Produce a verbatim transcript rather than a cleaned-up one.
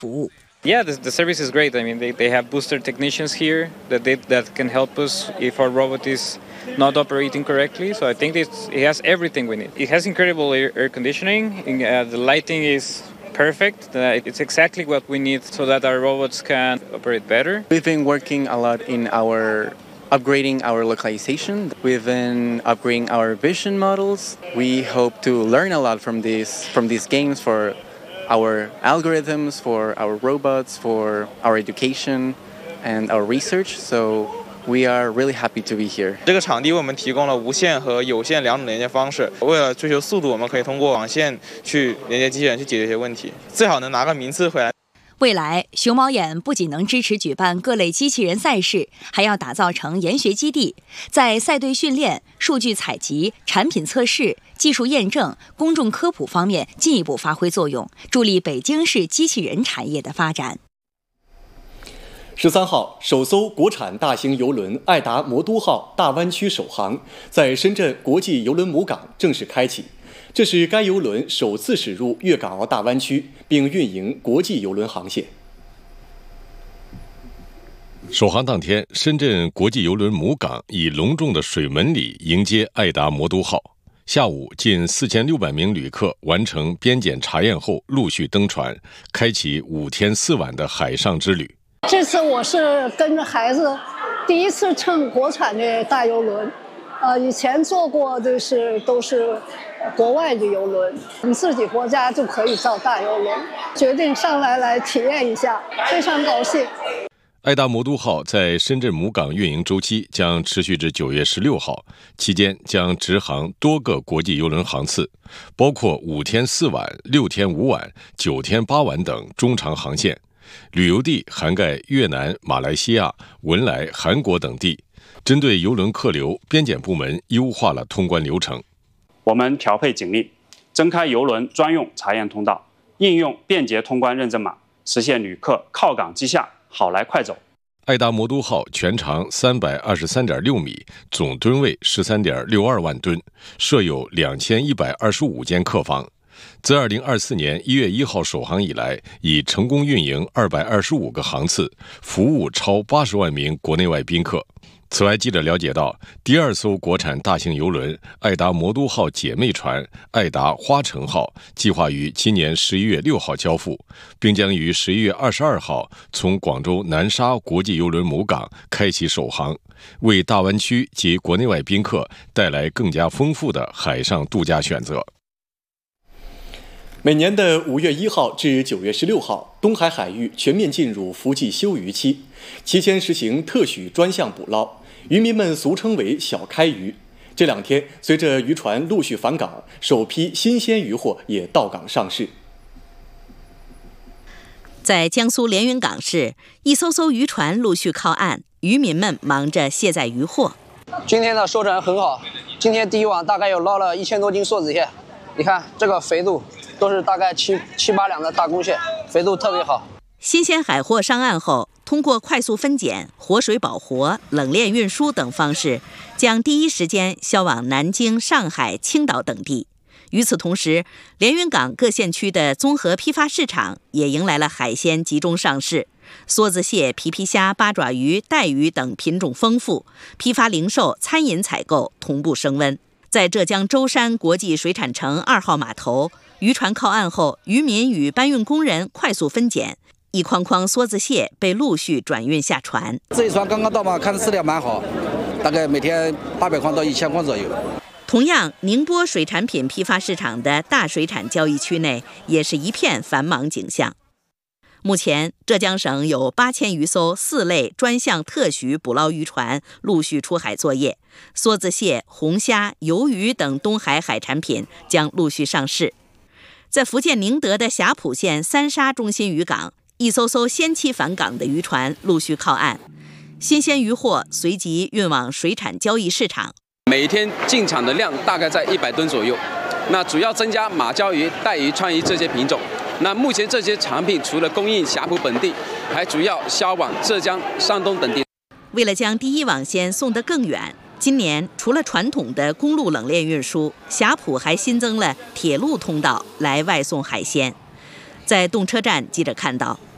服务。 Yeah, the, the service is great. I mean, they, they have booster technicians here that they, that can help us if our robot is not operating correctly. So I think it's, it has everything we need. It has incredible air, air conditioning. Uh, the lighting is perfect. Uh, it's exactly what we need so that our robots can operate better. We've been working a lot in our upgrading our localization. We've been upgrading our vision models. We hope to learn a lot from these from these games for our algorithms, for our robots, for our education and our research. So we are really happy to be here. 这个场地为我们提供了无线和有线两种连接方式。为了追求速度，我们可以通过网线去连接机器人去解决一些问题，最好能拿个名次回来。 未来，熊猫眼不仅能支持举办各类机器人赛事，还要打造成研学基地，在赛队训练、数据采集、产品测试、技术验证、公众科普方面进一步发挥作用，助力北京市机器人产业的发展。 十三号，首艘国产大型邮轮爱达魔都号大湾区首航在深圳国际邮轮母港正式开启。 这是该邮轮首次驶入粤港澳大湾区，并运营国际邮轮航线。 首航当天，深圳国际邮轮母港以隆重的水门礼迎接爱达魔都号。下午，近四千六百名旅客完成边检查验后，陆续登船，开启五天四晚的海上之旅。 这次我是跟着孩子第一次乘国产的大邮轮。 呃，以前坐过就是都是国外的邮轮，我们自己国家就可以造大邮轮，决定上来来体验一下，非常高兴。 爱达魔都号在深圳母港运营周期将持续至九月十六号，期间将直航多个国际邮轮航次，包括五天四晚、六天五晚、九天八晚等中长航线，旅游地涵盖越南、马来西亚、文莱、韩国等地。 针对邮轮客流，边检部门优化了通关流程。 我们调配警力，增开邮轮专用查验通道，应用便捷通关认证码，实现旅客靠港即下，好来快走。 爱达魔都号全长三百二十三点六米，总吨位十三点六二万吨，设有两千一百二十五间客房。自二零二四年一月一号首航以来，已成功运营二百二十五个航次，服务超八十万名国内外宾客。 此外，记者了解到，第二艘国产大型邮轮爱达魔都号姐妹船爱达花城号计划于今年十一月六号交付，并将于十一月二十二号从广州南沙国际邮轮母港开启首航，为大湾区及国内外宾客带来更加丰富的海上度假选择。 每年的五月一号至九月十六号，东海海域全面进入伏季休渔期，期间实行特许专项捕捞，渔民们俗称为“小开渔”。这两天，随着渔船陆续返港，首批新鲜渔获也到港上市。 在江苏连云港市，一艘艘渔船陆续靠岸，渔民们忙着卸载渔获。 今天的收成很好，今天第一网大概有捞了一千多斤梭子蟹，你看这个肥度。 都是大概七七八两的大公蟹，肥度特别好。 新鲜海货上岸后，通过快速分拣、活水保活、冷链运输等方式，将第一时间销往南京、上海、青岛等地。与此同时，连云港各县区的综合批发市场也迎来了海鲜集中上市，梭子蟹、皮皮虾、八爪鱼、带鱼等品种丰富，批发零售、餐饮采购同步升温。在浙江舟山国际水产城二号码头。 渔船靠岸后，渔民与搬运工人快速分拣，一筐筐梭子蟹被陆续转运下船。 这一船刚刚到嘛，看质量蛮好，大概每天八百筐到一千筐左右。 同样，宁波水产品批发市场的大水产交易区内也是一片繁忙景象。目前，浙江省有八千余艘四类专项特许捕捞渔船陆续出海作业，梭子蟹、红虾、鱿鱼等东海海产品将陆续上市。 在福建宁德的霞浦县三沙中心渔港，一艘艘先期返港的渔船陆续靠岸，新鲜渔获随即运往水产交易市场。 每天进场的量大概在一百吨左右，那主要增加马鲛鱼、带鱼、川鱼这些品种。那目前这些产品除了供应霞浦本地，还主要销往浙江、山东等地。 为了将第一网线送得更远。 今年除了传统的公路冷链运输，霞浦还新增了铁路通道来外送海鲜。在动车站，记者看到